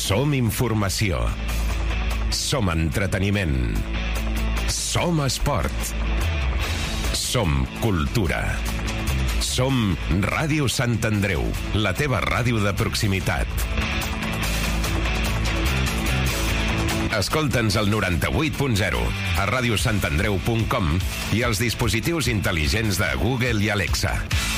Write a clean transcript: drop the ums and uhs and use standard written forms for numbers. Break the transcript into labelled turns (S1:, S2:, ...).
S1: Som informació. Som entreteniment. Som esport. Som cultura. Som Ràdio Sant Andreu, la teva ràdio de proximitat. Escolta'ns al 98.0, a radiosantandreu.com i als dispositius intel·ligents de Google i Alexa.